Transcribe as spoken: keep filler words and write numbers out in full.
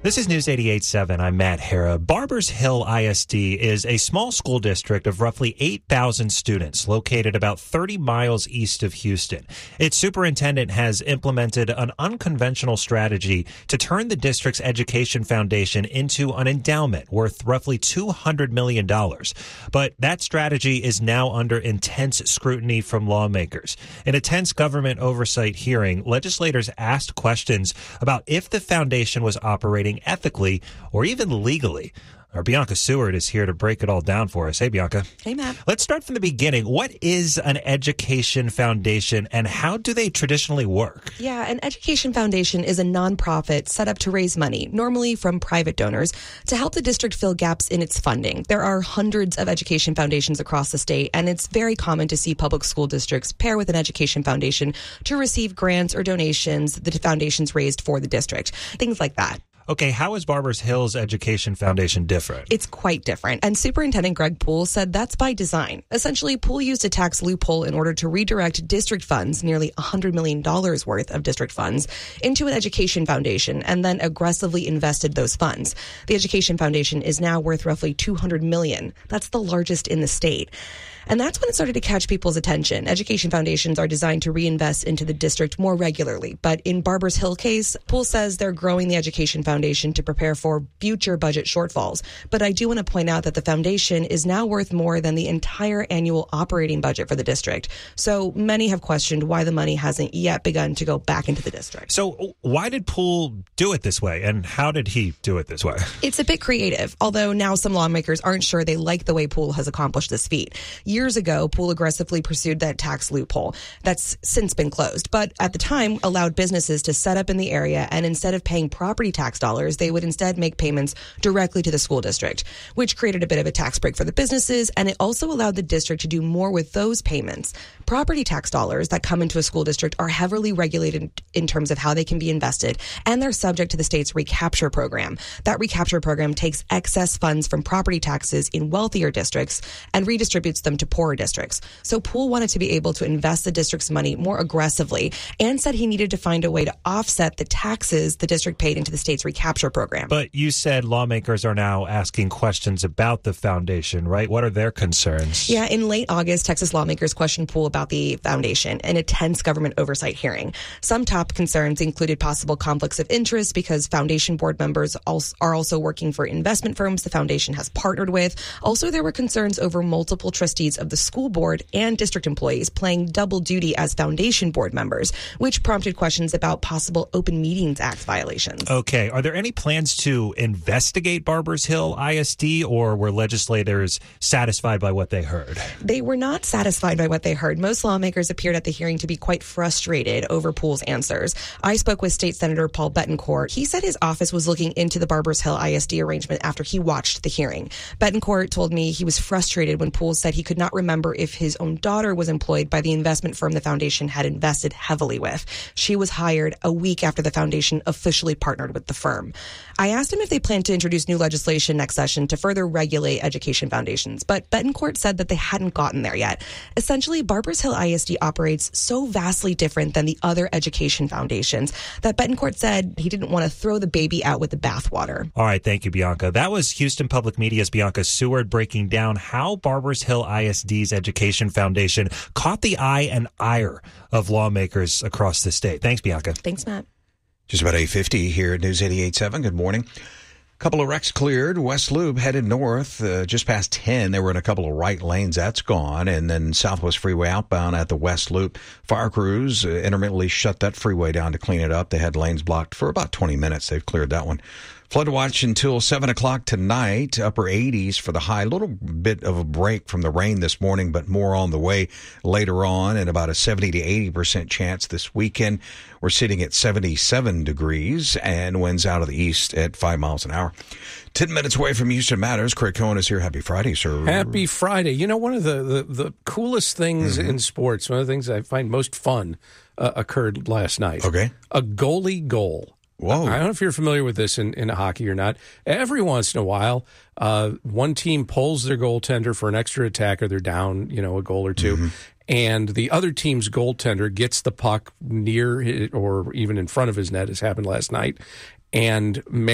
This is News eighty-eight point seven. I'm Matt Hara. Barbers Hill I S D is a small school district of roughly eight thousand students located about thirty miles east of Houston. Its superintendent has implemented an unconventional strategy to turn the district's education foundation into an endowment worth roughly two hundred million dollars. But that strategy is now under intense scrutiny from lawmakers. In a tense government oversight hearing, legislators asked questions about if the foundation was operating ethically or even legally. Our Bianca Seward is here to break it all down for us. Hey, Bianca. Hey, Matt. Let's start from the beginning. What is an education foundation and how do they traditionally work? Yeah, an education foundation is a nonprofit set up to raise money, normally from private donors, to help the district fill gaps in its funding. There are hundreds of education foundations across the state, and it's very common to see public school districts pair with an education foundation to receive grants or donations the foundations raised for the district, things like that. Okay, how is Barbers Hill's Education Foundation different? It's quite different. And Superintendent Greg Poole said that's by design. Essentially, Poole used a tax loophole in order to redirect district funds, nearly one hundred million dollars worth of district funds, into an education foundation and then aggressively invested those funds. The Education Foundation is now worth roughly two hundred million dollars. That's the largest in the state. And that's when it started to catch people's attention. Education foundations are designed to reinvest into the district more regularly. But in Barbers Hill case, Poole says they're growing the education foundation to prepare for future budget shortfalls. But I do want to point out that the foundation is now worth more than the entire annual operating budget for the district. So many have questioned why the money hasn't yet begun to go back into the district. So why did Poole do it this way? And how did he do it this way? It's a bit creative, although now some lawmakers aren't sure they like the way Poole has accomplished this feat. Years ago, Poole aggressively pursued that tax loophole. That's since been closed, but at the time allowed businesses to set up in the area, and instead of paying property tax dollars, they would instead make payments directly to the school district, which created a bit of a tax break for the businesses, and it also allowed the district to do more with those payments. Property tax dollars that come into a school district are heavily regulated in terms of how they can be invested, and they're subject to the state's recapture program. That recapture program takes excess funds from property taxes in wealthier districts and redistributes them to poorer districts. districts. So Poole wanted to be able to invest the district's money more aggressively and said he needed to find a way to offset the taxes the district paid into the state's recapture program. But you said lawmakers are now asking questions about the foundation, right? What are their concerns? Yeah, in late August, Texas lawmakers questioned Poole about the foundation in a tense government oversight hearing. Some top concerns included possible conflicts of interest because foundation board members are also working for investment firms the foundation has partnered with. Also, there were concerns over multiple trustees of the school board and district employees playing double duty as foundation board members, which prompted questions about possible Open Meetings Act violations. Okay. Are there any plans to investigate Barbers Hill I S D, or were legislators satisfied by what they heard? They were not satisfied by what they heard. Most lawmakers appeared at the hearing to be quite frustrated over Poole's answers. I spoke with State Senator Paul Bettencourt. He said his office was looking into the Barbers Hill I S D arrangement after he watched the hearing. Bettencourt told me he was frustrated when Poole said he could not remember if his own daughter was employed by the investment firm the foundation had invested heavily with. She was hired a week after the foundation officially partnered with the firm. I asked him if they plan to introduce new legislation next session to further regulate education foundations, but Bettencourt said that they hadn't gotten there yet. Essentially, Barbers Hill I S D operates so vastly different than the other education foundations that Bettencourt said he didn't want to throw the baby out with the bathwater. All right, thank you, Bianca. That was Houston Public Media's Bianca Seward breaking down how Barbers Hill I S D's Education Foundation caught the eye and ire of lawmakers across the state. Thanks, Bianca. Thanks, Matt. Just about eight fifty here at News eighty-eight point seven. Good morning. Couple of wrecks cleared. West Loop headed north uh, just past ten. They were in a couple of right lanes. That's gone. And then Southwest Freeway outbound at the West Loop. Fire crews uh, intermittently shut that freeway down to clean it up. They had lanes blocked for about twenty minutes. They've cleared that one. Flood watch until seven o'clock tonight, upper eighties for the high. A little bit of a break from the rain this morning, but more on the way later on, and about a seventy to eighty percent chance this weekend. We're sitting at seventy-seven degrees and winds out of the east at five miles an hour. Ten minutes away from Houston Matters. Craig Cohen is here. Happy Friday, sir. Happy Friday. You know, one of the, the, the coolest things mm-hmm. in sports, one of the things I find most fun uh, occurred last night. Okay. A goalie goal. Whoa. I don't know if you're familiar with this in, in hockey or not. Every once in a while, uh, one team pulls their goaltender for an extra attack, or they're down, you know, a goal or two. Mm-hmm. And the other team's goaltender gets the puck near it or even in front of his net, as happened last night, and